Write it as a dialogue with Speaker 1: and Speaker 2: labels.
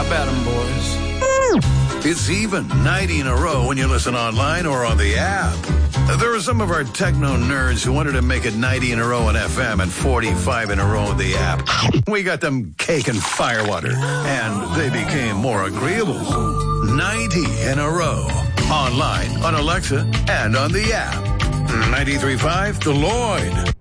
Speaker 1: Clap at 'em, boys.
Speaker 2: It's even 90 in a row when you listen online or on the app. There are some of our techno nerds who wanted to make it 90 in a row on FM and 45 in a row on the app. We got them cake and firewater, and they became more agreeable. 90 in a row. Online, on Alexa, and on the app. 93.5 The Lloyd.